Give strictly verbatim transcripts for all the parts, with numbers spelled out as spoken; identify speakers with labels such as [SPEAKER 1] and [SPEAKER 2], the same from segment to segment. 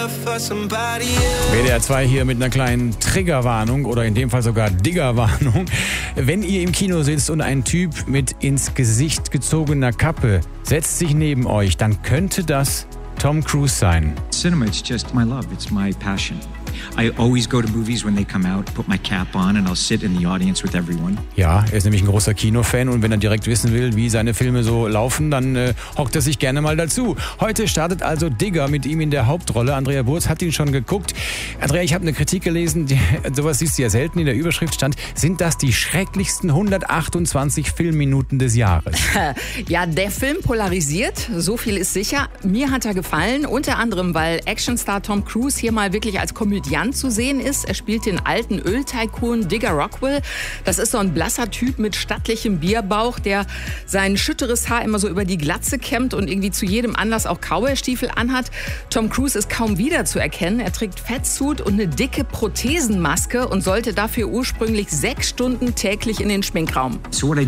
[SPEAKER 1] W D R zwei hier mit einer kleinen Triggerwarnung oder in dem Fall sogar Diggerwarnung. Wenn ihr im Kino sitzt und ein Typ mit ins Gesicht gezogener Kappe setzt sich neben euch, dann könnte das Tom Cruise sein.
[SPEAKER 2] Cinema, it's just my love, it's my passion. I always go to movies when they come out, put my cap on and I'll sit in the audience with everyone.
[SPEAKER 1] Ja, er ist nämlich ein großer Kinofan und wenn er direkt wissen will, wie seine Filme so laufen, dann äh, hockt er sich gerne mal dazu. Heute startet also Digger mit ihm in der Hauptrolle. Andrea Burz hat ihn schon geguckt. Andrea, ich habe eine Kritik gelesen, die, sowas siehst du ja selten, in der Überschrift stand, sind das die schrecklichsten hundertachtundzwanzig Filmminuten des Jahres?
[SPEAKER 3] Ja, der Film polarisiert, so viel ist sicher. Mir hat er gefallen, unter anderem, weil Actionstar Tom Cruise hier mal wirklich als Komödiant zu sehen ist. Er spielt den alten Öltycoon Digger Rockwell. Das ist so ein blasser Typ mit stattlichem Bierbauch, der sein schütteres Haar immer so über die Glatze kämmt und irgendwie zu jedem Anlass auch Cowboystiefel anhat. Tom Cruise ist kaum wiederzuerkennen. Er trägt Fettsuit und eine dicke Prothesenmaske und sollte dafür ursprünglich sechs Stunden täglich in den Schminkraum.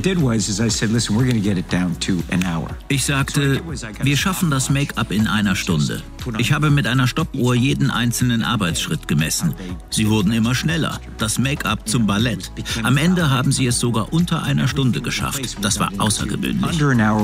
[SPEAKER 4] Ich sagte, wir schaffen das Make-up in einer Stunde. Ich habe mit einer Stoppuhr jeden einzelnen Arbeitsschritt gemessen. Sie wurden immer schneller. Das Make-up zum Ballett. Am Ende haben sie es sogar unter einer Stunde geschafft. Das war außergewöhnlich.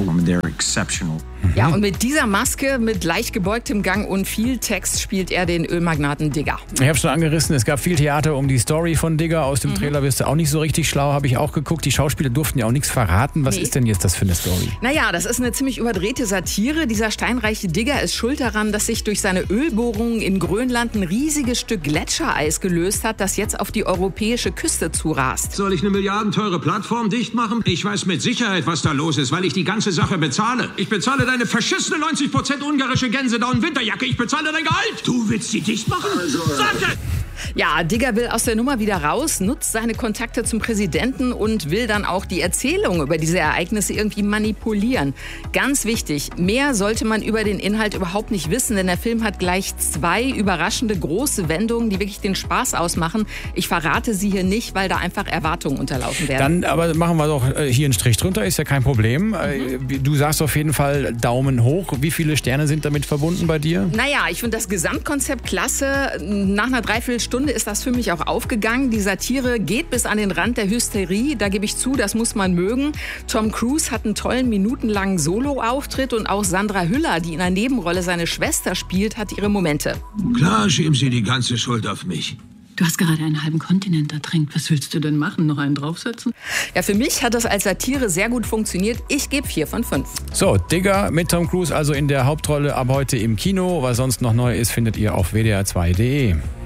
[SPEAKER 3] Ja, und mit dieser Maske, mit leicht gebeugtem Gang und viel Text spielt er den Ölmagnaten Digger.
[SPEAKER 1] Ich habe schon angerissen, es gab viel Theater um die Story von Digger. Aus dem mhm. Trailer wirst du auch nicht so richtig schlau, habe ich auch geguckt. Die Schauspieler durften ja auch nichts verraten. Was nee. ist denn jetzt das für eine Story?
[SPEAKER 3] Naja, das ist eine ziemlich überdrehte Satire. Dieser steinreiche Digger ist schuld daran, dass sich durch seine Ölbohrungen in Grönland ein riesiges Stück Gletschereis gelöst hat, das jetzt auf die europäische Küste zurast.
[SPEAKER 5] Soll ich eine milliardenteure Plattform dicht machen? Ich weiß mit Sicherheit, was da los ist, weil ich die ganze Sache bezahle. Ich bezahle deine verschissene neunzig Prozent ungarische Gänsedown-Winterjacke. Ich bezahle dein Gehalt. Du willst sie dicht machen? Also. Sag es!
[SPEAKER 3] Ja, Digger will aus der Nummer wieder raus, nutzt seine Kontakte zum Präsidenten und will dann auch die Erzählung über diese Ereignisse irgendwie manipulieren. Ganz wichtig, mehr sollte man über den Inhalt überhaupt nicht wissen, denn der Film hat gleich zwei überraschende große Wendungen, die wirklich den Spaß ausmachen. Ich verrate sie hier nicht, weil da einfach Erwartungen unterlaufen werden.
[SPEAKER 1] Dann aber machen wir doch hier einen Strich drunter, ist ja kein Problem. Mhm. Du sagst auf jeden Fall Daumen hoch. Wie viele Sterne sind damit verbunden bei dir?
[SPEAKER 3] Naja, ich finde das Gesamtkonzept klasse. Nach einer Dreiviertelstunde Stunde ist das für mich auch aufgegangen. Die Satire geht bis an den Rand der Hysterie. Da gebe ich zu, das muss man mögen. Tom Cruise hat einen tollen minutenlangen Solo-Auftritt und auch Sandra Hüller, die in einer Nebenrolle seine Schwester spielt, hat ihre Momente.
[SPEAKER 5] Klar schieben Sie die ganze Schuld auf mich.
[SPEAKER 6] Du hast gerade einen halben Kontinent ertränkt. Was willst du denn machen? Noch einen draufsetzen?
[SPEAKER 3] Ja, für mich hat das als Satire sehr gut funktioniert. Ich gebe vier von fünf.
[SPEAKER 1] So, Digger mit Tom Cruise also in der Hauptrolle ab heute im Kino. Was sonst noch neu ist, findet ihr auf w d r zwei punkt d e.